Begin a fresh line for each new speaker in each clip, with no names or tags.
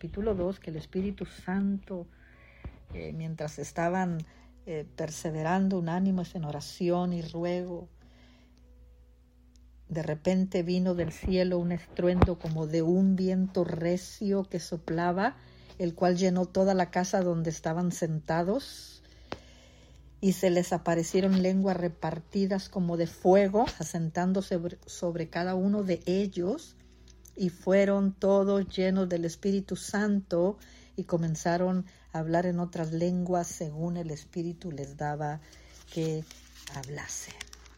capítulo 2 que el Espíritu Santo, mientras estaban perseverando unánimes en oración y ruego, de repente vino del cielo un estruendo como de un viento recio que soplaba, el cual llenó toda la casa donde estaban sentados, y se les aparecieron lenguas repartidas como de fuego, asentándose sobre cada uno de ellos, y fueron todos llenos del Espíritu Santo y comenzaron a hablar en otras lenguas según el Espíritu les daba que hablasen.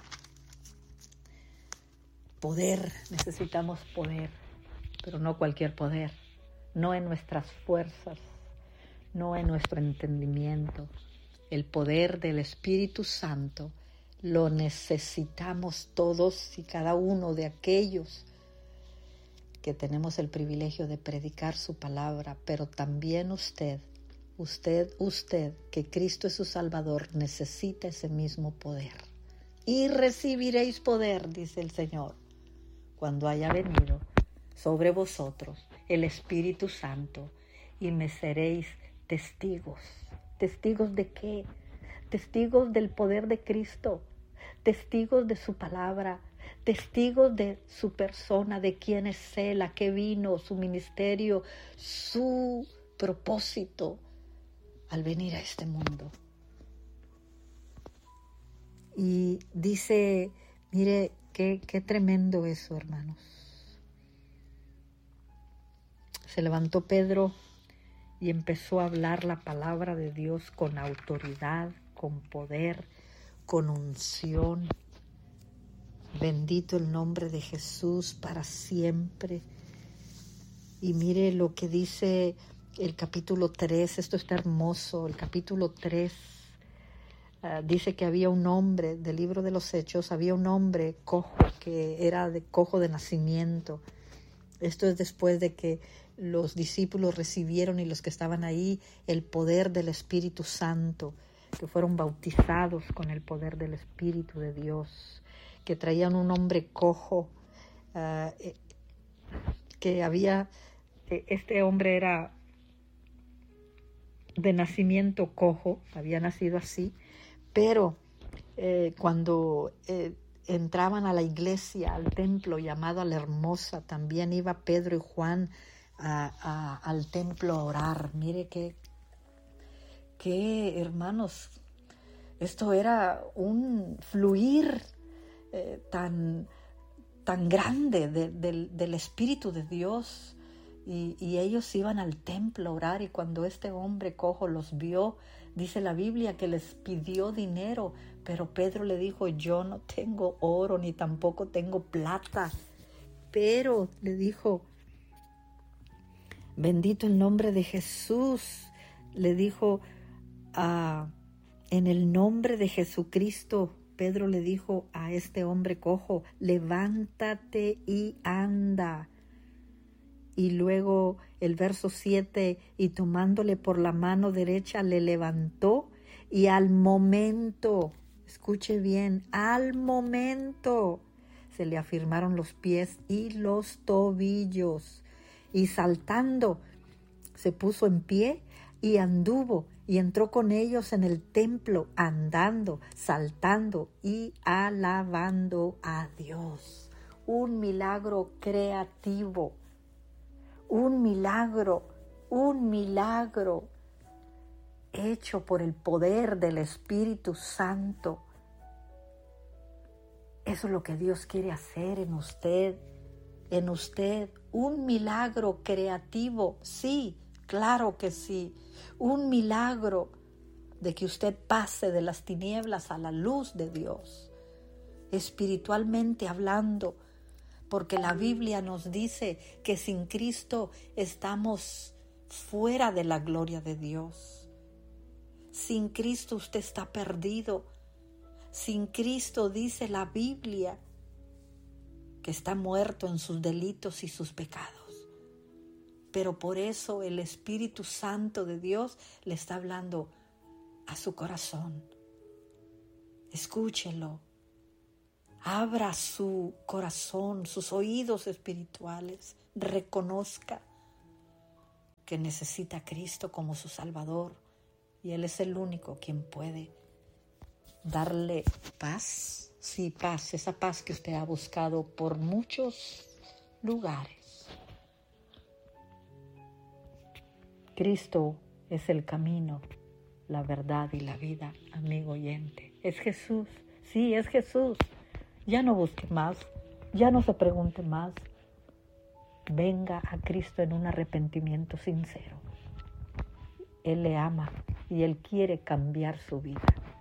Poder, necesitamos poder, pero no cualquier poder, no en nuestras fuerzas, no en nuestro entendimiento. El poder del Espíritu Santo lo necesitamos todos y cada uno de aquellos que tenemos el privilegio de predicar su palabra, pero también usted, que Cristo es su Salvador, necesita ese mismo poder. Y recibiréis poder, dice el Señor, cuando haya venido sobre vosotros el Espíritu Santo, y me seréis testigos. ¿Testigos de qué? Testigos del poder de Cristo, testigos de su palabra, testigos de su persona, de quién es Él, a qué vino, su ministerio, su propósito al venir a este mundo. Y dice, mire, qué tremendo eso, hermanos. Se levantó Pedro y empezó a hablar la palabra de Dios con autoridad, con poder, con unción. Bendito el nombre de Jesús para siempre. Y mire lo que dice el capítulo 3, esto está hermoso, el capítulo 3. Dice que había un hombre, del libro de los Hechos, había un hombre cojo, que era cojo de nacimiento. Esto es después de que los discípulos recibieron, y los que estaban ahí, el poder del Espíritu Santo, que fueron bautizados con el poder del Espíritu de Dios, que traían un hombre cojo, este hombre era de nacimiento cojo, había nacido así, pero cuando entraban a la iglesia, al templo llamado La Hermosa, también iba Pedro y Juan al templo a orar. Mire qué hermanos, esto era un fluir tan grande del Espíritu de Dios. Y ellos iban al templo a orar, y cuando este hombre cojo los vio, dice la Biblia que les pidió dinero, pero Pedro le dijo, yo no tengo oro ni tampoco tengo plata, pero le dijo, bendito el nombre de Jesús, le dijo, en el nombre de Jesucristo, Pedro le dijo a este hombre cojo, levántate y anda. Y luego el verso 7, y tomándole por la mano derecha le levantó, y al momento, escuche bien, al momento se le afirmaron los pies y los tobillos, y saltando se puso en pie y anduvo, y entró con ellos en el templo, andando, saltando y alabando a Dios. Un milagro creativo. Un milagro hecho por el poder del Espíritu Santo. Eso es lo que Dios quiere hacer en usted, un milagro creativo, sí, claro que sí, un milagro de que usted pase de las tinieblas a la luz de Dios, espiritualmente hablando, porque la Biblia nos dice que sin Cristo estamos fuera de la gloria de Dios. Sin Cristo usted está perdido. Sin Cristo dice la Biblia que está muerto en sus delitos y sus pecados. Pero por eso el Espíritu Santo de Dios le está hablando a su corazón. Escúchelo. Abra su corazón, sus oídos espirituales, reconozca que necesita a Cristo como su Salvador. Y Él es el único quien puede darle paz. Sí, paz, esa paz que usted ha buscado por muchos lugares. Cristo es el camino, la verdad y la vida, amigo oyente. Es Jesús, sí, es Jesús. Ya no busque más, ya no se pregunte más. Venga a Cristo en un arrepentimiento sincero. Él le ama y Él quiere cambiar su vida.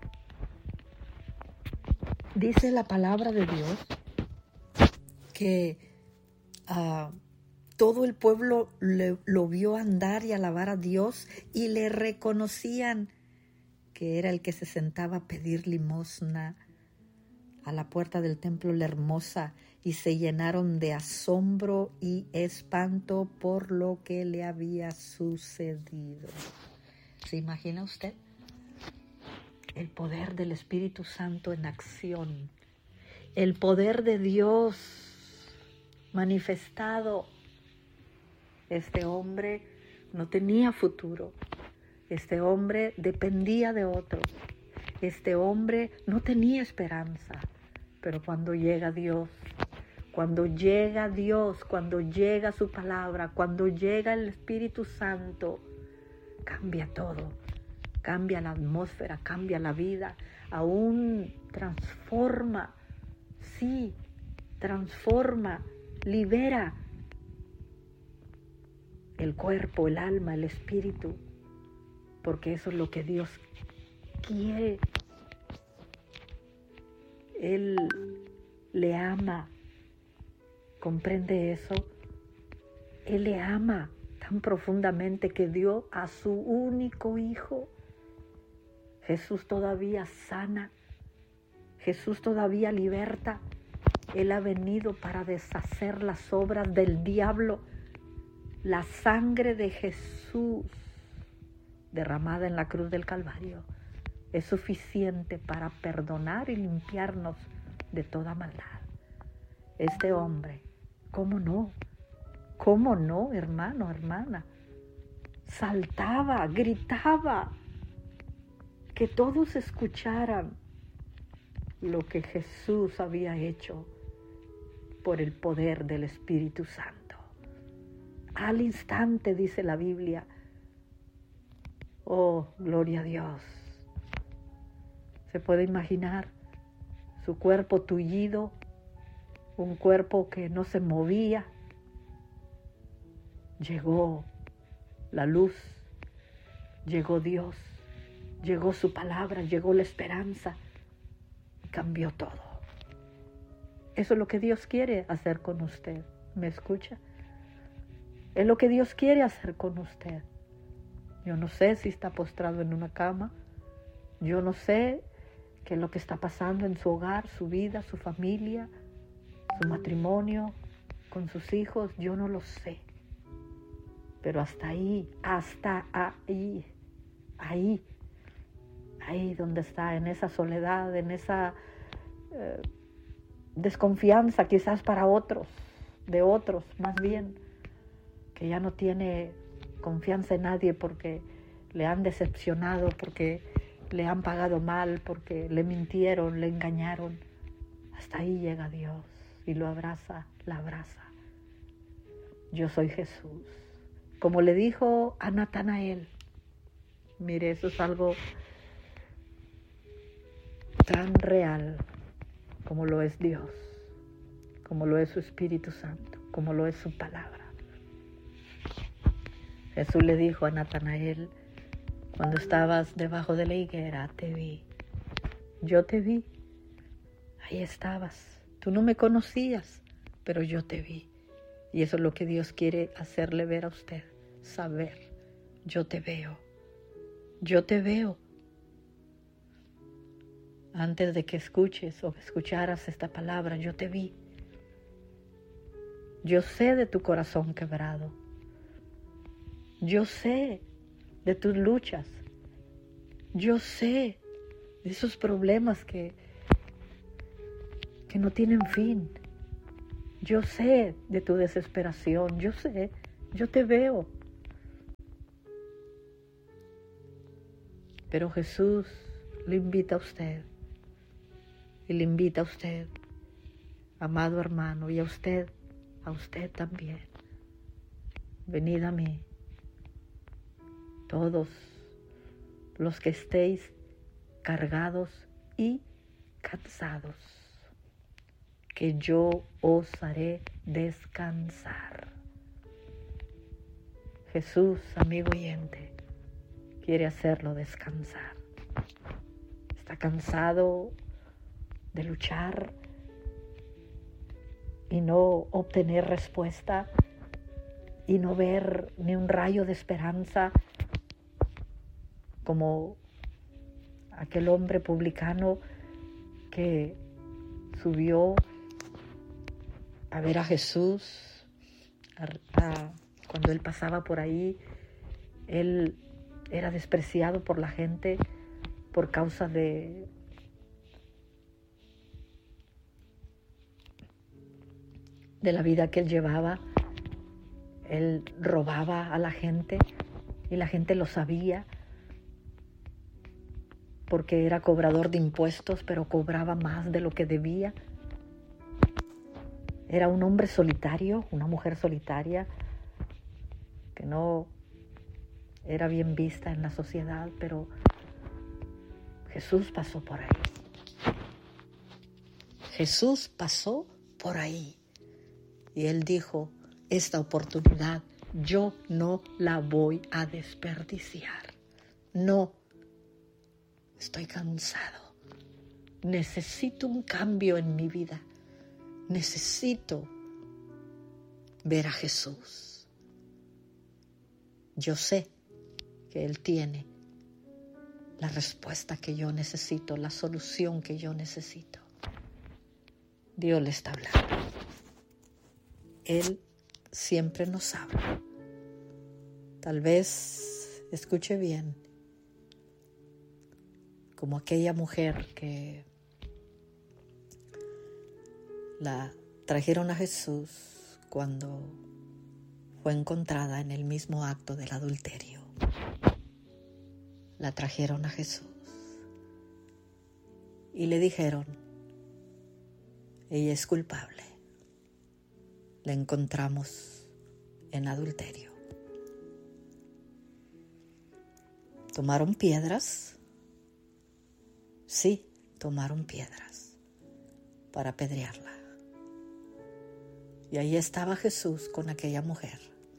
Dice la palabra de Dios que todo el pueblo lo vio andar y alabar a Dios y le reconocían que era el que se sentaba a pedir limosna a la puerta del templo La Hermosa, y se llenaron de asombro y espanto por lo que le había sucedido. ¿Se imagina usted? El poder del Espíritu Santo en acción, el poder de Dios manifestado. Este hombre no tenía futuro, este hombre dependía de otros, este hombre no tenía esperanza, pero cuando llega Dios, cuando llega su palabra, cuando llega el Espíritu Santo, cambia todo. Cambia la atmósfera, cambia la vida, aún transforma, sí, transforma, libera el cuerpo, el alma, el espíritu, porque eso es lo que Dios quiere. Él le ama, ¿comprende eso? Él le ama tan profundamente que dio a su único hijo. Jesús todavía sana, Jesús todavía liberta. Él ha venido para deshacer las obras del diablo. La sangre de Jesús derramada en la cruz del Calvario es suficiente para perdonar y limpiarnos de toda maldad. Este hombre, ¿cómo no? ¿Cómo no, hermano, hermana? Saltaba, gritaba, que todos escucharan lo que Jesús había hecho por el poder del Espíritu Santo. Al instante, dice la Biblia, oh, gloria a Dios. Se puede imaginar su cuerpo tullido, un cuerpo que no se movía. Llegó la luz, llegó Dios. Llegó su palabra, llegó la esperanza, cambió todo. Eso es lo que Dios quiere hacer con usted. ¿Me escucha? Es lo que Dios quiere hacer con usted. Yo no sé si está postrado en una cama. Yo no sé qué es lo que está pasando en su hogar, su vida, su familia, su matrimonio, con sus hijos. Yo no lo sé. Pero hasta ahí donde está, en esa soledad, en esa desconfianza quizás para otros, de otros más bien, que ya no tiene confianza en nadie porque le han decepcionado, porque le han pagado mal, porque le mintieron, le engañaron. Hasta ahí llega Dios y lo abraza, la abraza. Yo soy Jesús. Como le dijo a Natanael, mire, eso es algo tan real como lo es Dios, como lo es su Espíritu Santo, como lo es su palabra. Jesús le dijo a Natanael, cuando estabas debajo de la higuera, te vi. Yo te vi. Ahí estabas. Tú no me conocías, pero yo te vi. Y eso es lo que Dios quiere hacerle ver a usted, saber. Yo te veo. Yo te veo. Antes de que escuches o escucharas esta palabra, yo te vi. Yo sé de tu corazón quebrado. Yo sé de tus luchas. Yo sé de esos problemas que no tienen fin. Yo sé de tu desesperación. Yo sé, yo te veo. Pero Jesús le invita a usted, y le invita a usted, amado hermano, y a usted también. Venid a mí, todos los que estéis cargados y cansados, que yo os haré descansar. Jesús, amigo oyente, quiere hacerlo descansar. Está cansado de luchar y no obtener respuesta y no ver ni un rayo de esperanza, como aquel hombre publicano que subió a ver a Jesús. Cuando él pasaba por ahí, él era despreciado por la gente por causa de la vida que él llevaba. Él robaba a la gente y la gente lo sabía porque era cobrador de impuestos, pero cobraba más de lo que debía. Era un hombre solitario, una mujer solitaria, que no era bien vista en la sociedad, pero Jesús pasó por ahí. Jesús pasó por ahí. Y él dijo, esta oportunidad yo no la voy a desperdiciar. No, estoy cansado. Necesito un cambio en mi vida. Necesito ver a Jesús. Yo sé que Él tiene la respuesta que yo necesito, la solución que yo necesito. Dios le está hablando. Él siempre nos habla. Tal vez escuche bien, como aquella mujer que la trajeron a Jesús cuando fue encontrada en el mismo acto del adulterio. La trajeron a Jesús y le dijeron, ella es culpable. La encontramos en adulterio. ¿Tomaron piedras? Sí, tomaron piedras para apedrearla. Y ahí estaba Jesús con aquella mujer,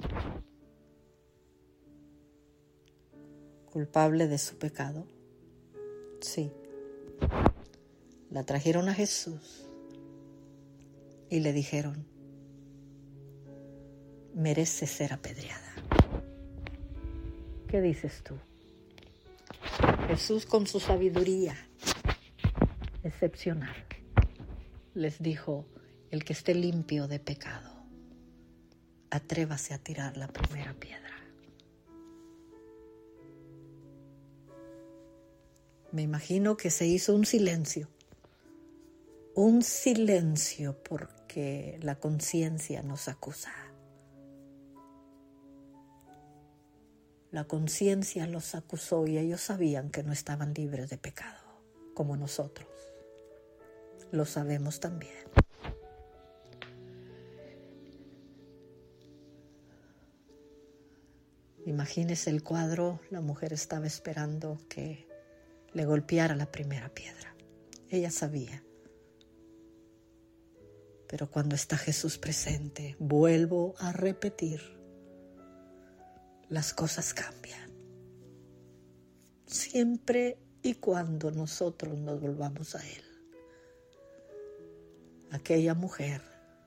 culpable de su pecado. Sí. La trajeron a Jesús y le dijeron, merece ser apedreada. ¿Qué dices tú? Jesús, con su sabiduría excepcional, les dijo, el que esté limpio de pecado, atrévase a tirar la primera piedra. Me imagino que se hizo un silencio porque la conciencia nos acusa. La conciencia los acusó y ellos sabían que no estaban libres de pecado, como nosotros. Lo sabemos también. Imagínese el cuadro, la mujer estaba esperando que le golpeara la primera piedra. Ella sabía. Pero cuando está Jesús presente, vuelvo a repetir, las cosas cambian. Siempre y cuando nosotros nos volvamos a Él. Aquella mujer,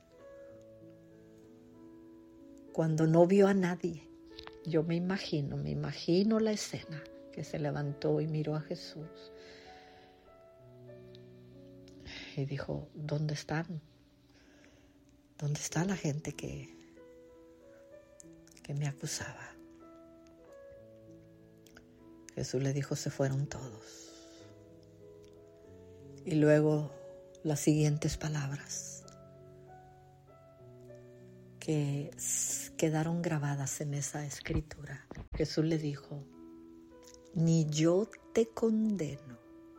cuando no vio a nadie, yo me imagino la escena, que se levantó y miró a Jesús y dijo, ¿dónde están? ¿Dónde está la gente que me acusaba? Jesús le dijo, se fueron todos. Y luego las siguientes palabras que quedaron grabadas en esa escritura. Jesús le dijo, ni yo te condeno.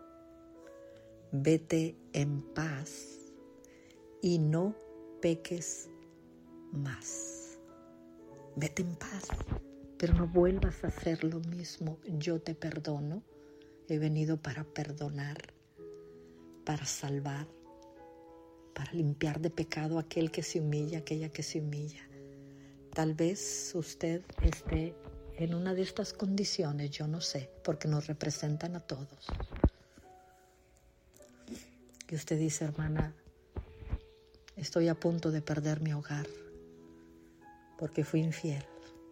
Vete en paz y no peques más. Vete en paz, pero no vuelvas a hacer lo mismo. Yo te perdono. He venido para perdonar, para salvar, para limpiar de pecado a aquel que se humilla, aquella que se humilla. Tal vez usted esté en una de estas condiciones, yo no sé, porque nos representan a todos. Y usted dice, hermana, estoy a punto de perder mi hogar porque fui infiel,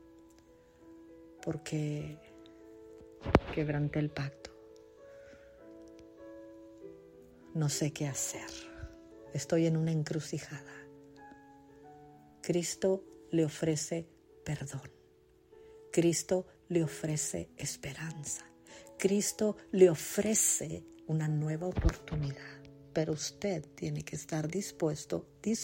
porque quebranté el pacto. No sé qué hacer. Estoy en una encrucijada. Cristo le ofrece perdón. Cristo le ofrece esperanza. Cristo le ofrece una nueva oportunidad. Pero usted tiene que estar dispuesta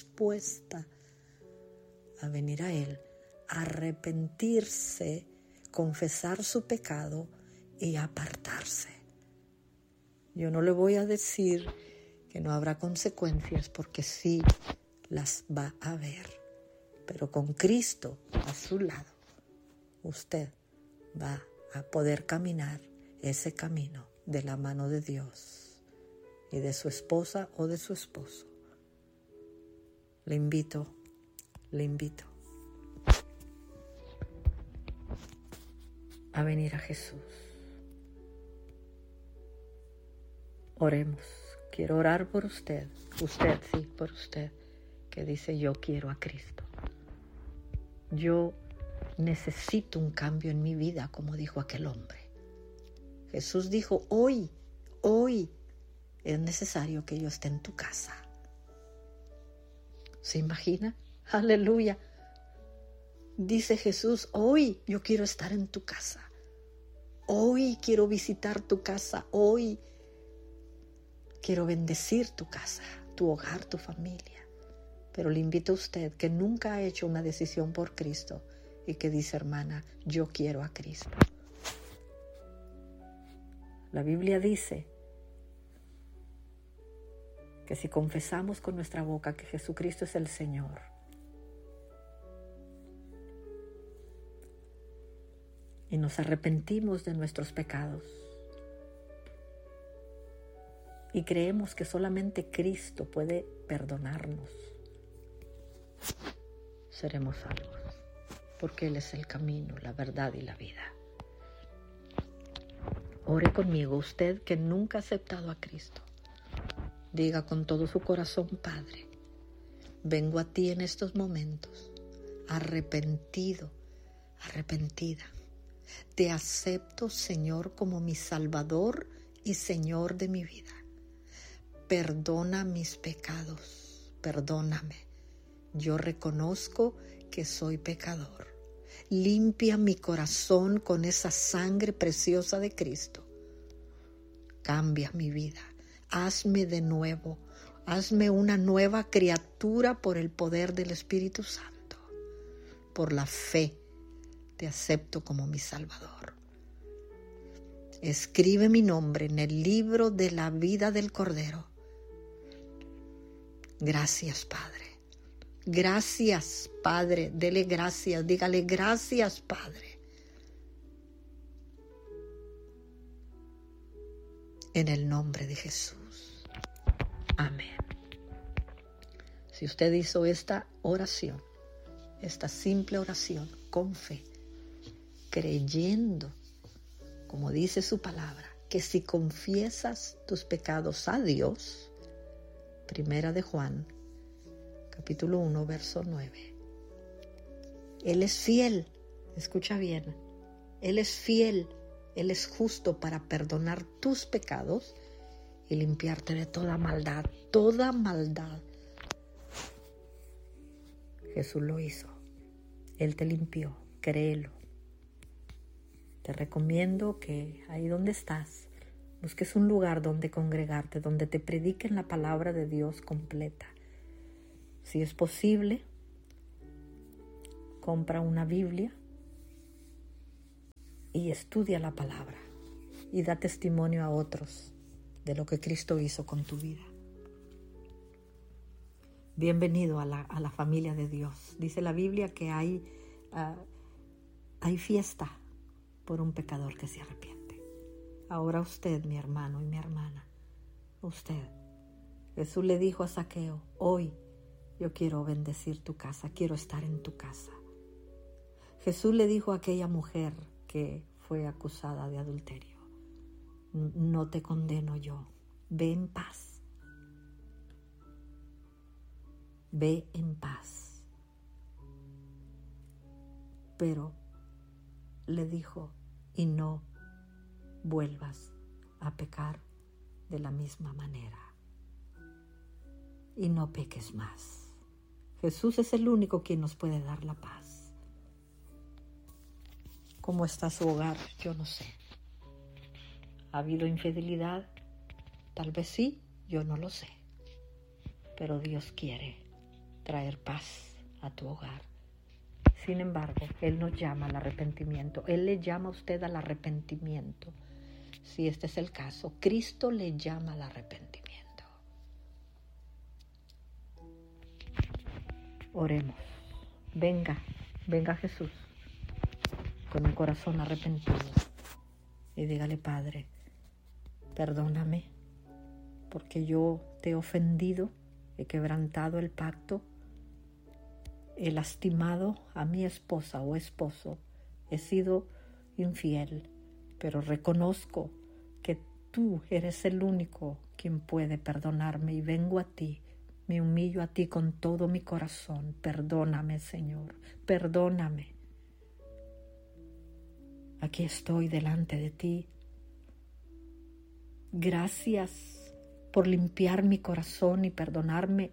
a venir a Él, a arrepentirse, confesar su pecado y apartarse. Yo no le voy a decir que no habrá consecuencias, porque sí las va a haber. Pero con Cristo a su lado, usted va a poder caminar ese camino de la mano de Dios y de su esposa o de su esposo. Le invito a venir a Jesús. Oremos. Quiero orar por usted, por usted, que dice yo quiero a Cristo. Yo necesito un cambio en mi vida, como dijo aquel hombre. Jesús dijo, hoy es necesario que yo esté en tu casa. ¿Se imagina? Aleluya. Dice Jesús, hoy yo quiero estar en tu casa. Hoy quiero visitar tu casa. Hoy quiero bendecir tu casa, tu hogar, tu familia. Pero le invito a usted que nunca ha hecho una decisión por Cristo y que dice, hermana, yo quiero a Cristo. La Biblia dice que si confesamos con nuestra boca que Jesucristo es el Señor, y nos arrepentimos de nuestros pecados, y creemos que solamente Cristo puede perdonarnos, seremos salvos, porque Él es el camino, la verdad y la vida. Ore conmigo, usted que nunca ha aceptado a Cristo. Diga con todo su corazón, Padre, vengo a ti en estos momentos, arrepentida. Te acepto, Señor, como mi Salvador y Señor de mi vida. Perdona mis pecados, perdóname. Yo reconozco que soy pecador. Limpia mi corazón con esa sangre preciosa de Cristo. Cambia mi vida. Hazme de nuevo. Hazme una nueva criatura por el poder del Espíritu Santo. Por la fe te acepto como mi Salvador. Escribe mi nombre en el libro de la vida del Cordero. Gracias, Padre. Gracias, Padre. Dele gracias. Dígale gracias, Padre. En el nombre de Jesús. Amén. Si usted hizo esta oración, esta simple oración, con fe, creyendo, como dice su palabra, que si confiesas tus pecados a Dios, Primera de Juan, capítulo 1, verso 9. Él es fiel, escucha bien, Él es fiel, Él es justo para perdonar tus pecados y limpiarte de toda maldad, toda maldad. Jesús lo hizo, Él te limpió, créelo. Te recomiendo que ahí donde estás, busques un lugar donde congregarte, donde te prediquen la palabra de Dios completa. Si es posible, compra una Biblia y estudia la palabra. y da testimonio a otros de lo que Cristo hizo con tu vida. Bienvenido a la familia de Dios. Dice la Biblia que hay fiesta por un pecador que se arrepiente. Ahora usted, mi hermano y mi hermana, usted. Jesús le dijo a Zaqueo, hoy yo quiero bendecir tu casa, quiero estar en tu casa. Jesús le dijo a aquella mujer que fue acusada de adulterio, no te condeno yo, ve en paz. Ve en paz. Pero le dijo, y no vuelvas a pecar de la misma manera. Y no peques más. Jesús es el único quien nos puede dar la paz. ¿Cómo está su hogar? Yo no sé. ¿Ha habido infidelidad? Tal vez sí, yo no lo sé. Pero Dios quiere traer paz a tu hogar. Sin embargo, Él nos llama al arrepentimiento. Él le llama a usted al arrepentimiento. Si este es el caso, Cristo le llama al arrepentimiento. Oremos. Venga Jesús con un corazón arrepentido y dígale, Padre, perdóname porque yo te he ofendido, he quebrantado el pacto, he lastimado a mi esposa o esposo, he sido infiel, pero reconozco que tú eres el único quien puede perdonarme y vengo a ti, me humillo a ti con todo mi corazón. Perdóname, Señor, perdóname. Aquí estoy delante de ti. Gracias por limpiar mi corazón y perdonarme.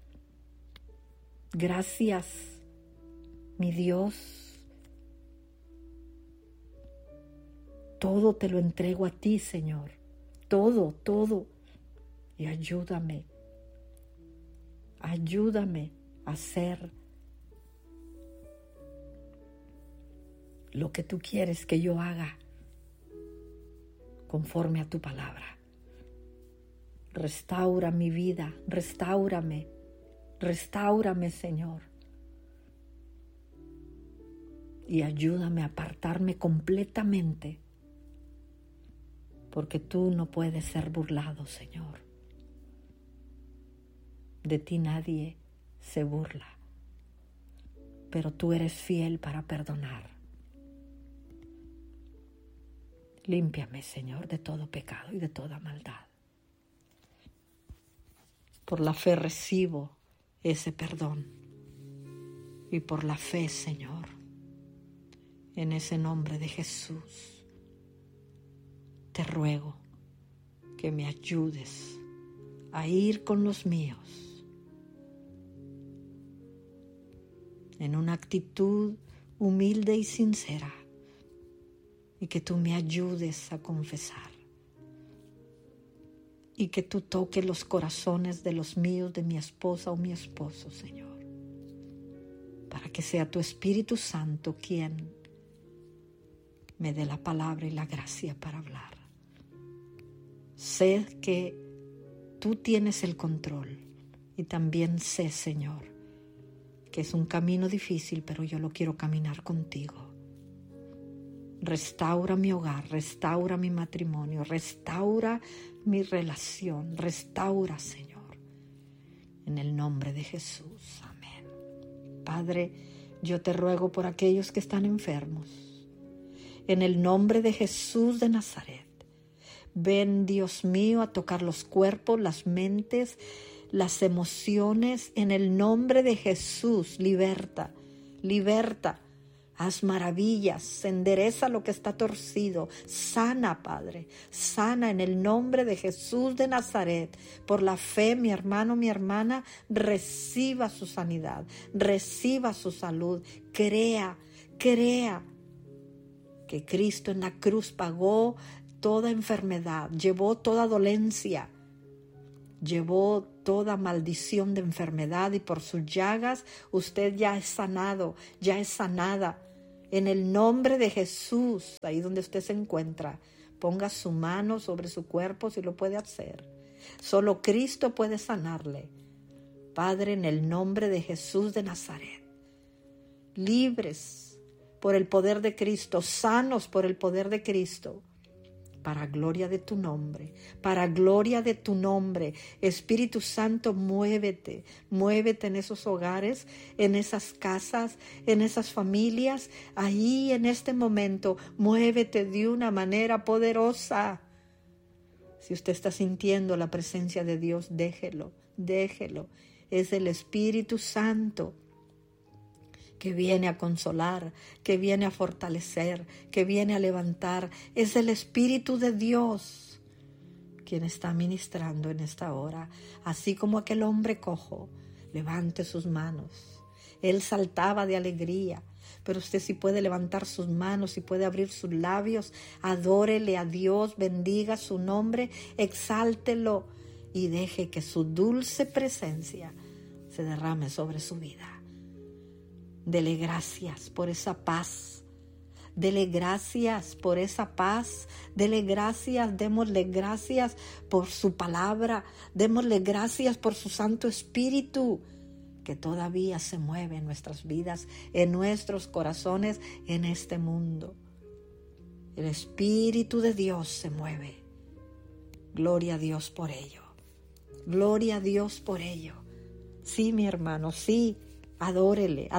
Gracias, mi Dios. Todo te lo entrego a ti, Señor. Todo. Y ayúdame a hacer lo que tú quieres que yo haga conforme a tu palabra. Restaura mi vida, restáurame, Señor. Y ayúdame a apartarme completamente, porque tú no puedes ser burlado, Señor. De ti nadie se burla, pero tú eres fiel para perdonar. Límpiame, Señor, de todo pecado y de toda maldad. Por la fe recibo ese perdón y por la fe, Señor, en ese nombre de Jesús, te ruego que me ayudes a ir con los míos en una actitud humilde y sincera, y que tú me ayudes a confesar, y que tú toques los corazones de los míos, de mi esposa o mi esposo, Señor, para que sea tu Espíritu Santo quien me dé la palabra y la gracia para hablar. Sé que tú tienes el control y también sé, Señor, que es un camino difícil, pero yo lo quiero caminar contigo. Restaura mi hogar, restaura mi matrimonio, restaura mi relación, restaura, Señor, en el nombre de Jesús. Amén. Padre, yo te ruego por aquellos que están enfermos, en el nombre de Jesús de Nazaret. Ven, Dios mío, a tocar los cuerpos, las mentes, las emociones, en el nombre de Jesús. Liberta, haz maravillas, endereza lo que está torcido, sana, Padre, sana en el nombre de Jesús de Nazaret. Por la fe, mi hermano, mi hermana, reciba su sanidad, reciba su salud, crea que Cristo en la cruz pagó toda enfermedad, llevó toda dolencia, llevó toda maldición de enfermedad, y por sus llagas usted ya es sanado, ya es sanada. En el nombre de Jesús, ahí donde usted se encuentra, Ponga su mano sobre su cuerpo si lo puede hacer. Solo Cristo puede sanarle. Padre, en el nombre de Jesús de Nazaret, libres por el poder de Cristo, sanos por el poder de Cristo, para gloria de tu nombre, para gloria de tu nombre. Espíritu Santo, muévete en esos hogares, en esas casas, en esas familias, ahí en este momento, muévete de una manera poderosa. Si usted está sintiendo la presencia de Dios, déjelo. Es el Espíritu Santo que viene a consolar, que viene a fortalecer, que viene a levantar. Es el Espíritu de Dios quien está ministrando en esta hora. Así como aquel hombre cojo, levante sus manos. Él saltaba de alegría, pero usted sí puede levantar sus manos y puede abrir sus labios. Adórele a Dios, bendiga su nombre, exáltelo y deje que su dulce presencia se derrame sobre su vida. Dele gracias por esa paz. Dele gracias por esa paz. Dele gracias, démosle gracias por su palabra. Démosle gracias por su Santo Espíritu que todavía se mueve en nuestras vidas, en nuestros corazones, en este mundo. El Espíritu de Dios se mueve. Gloria a Dios por ello. Gloria a Dios por ello. Sí, mi hermano, sí. Adórele.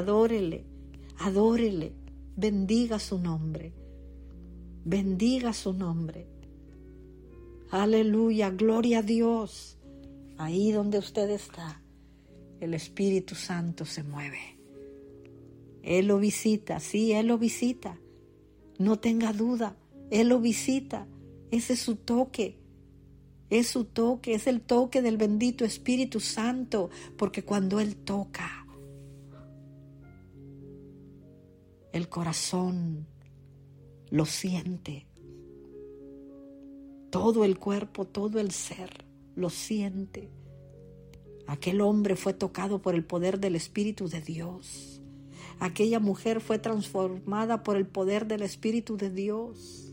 Bendiga su nombre. Bendiga su nombre. Aleluya, gloria a Dios. Ahí donde usted está, el Espíritu Santo se mueve. Él lo visita, sí, Él lo visita. No tenga duda, Él lo visita. Ese es su toque. Es su toque, es el toque del bendito Espíritu Santo, porque cuando Él toca, el corazón lo siente. Todo el cuerpo, todo el ser lo siente. Aquel hombre fue tocado por el poder del Espíritu de Dios. Aquella mujer fue transformada por el poder del Espíritu de Dios.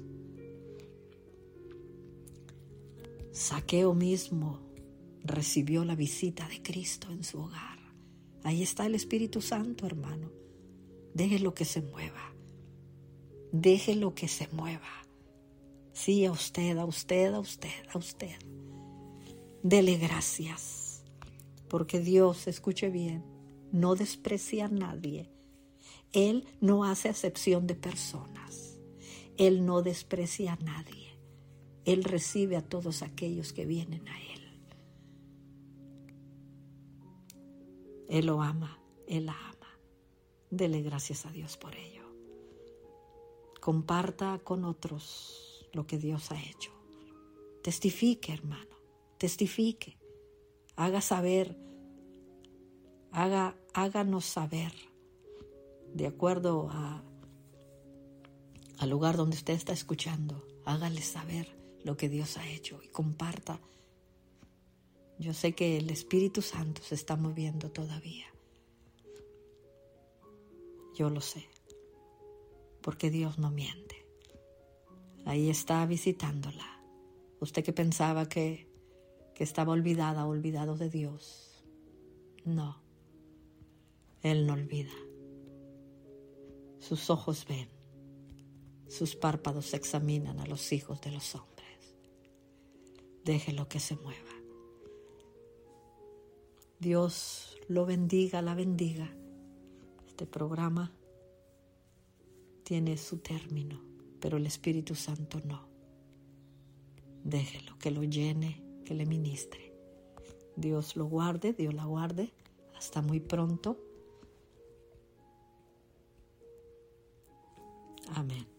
Zaqueo mismo recibió la visita de Cristo en su hogar. Ahí está el Espíritu Santo, hermano. Déjelo que se mueva. Déjelo que se mueva. Sí, a usted. Dele gracias. Porque Dios, escuche bien, no desprecia a nadie. Él no hace acepción de personas. Él no desprecia a nadie. Él recibe a todos aquellos que vienen a Él. Él lo ama, Él la ama. Dele gracias a Dios por ello. Comparta con otros lo que Dios ha hecho. Testifique, hermano. Testifique. Haga saber. Háganos saber. De acuerdo al lugar donde usted está escuchando. Hágale saber lo que Dios ha hecho y comparta. Yo sé que el Espíritu Santo se está moviendo todavía. Yo lo sé, porque Dios no miente. Ahí está visitándola. Usted que pensaba que estaba olvidado de Dios. No, Él no olvida. Sus ojos ven, sus párpados examinan a los hijos de los hombres. Déjelo que se mueva. Dios lo bendiga, la bendiga. Este programa tiene su término, pero el Espíritu Santo no. Déjelo que lo llene, que le ministre. Dios lo guarde, Dios la guarde. Hasta muy pronto. Amén.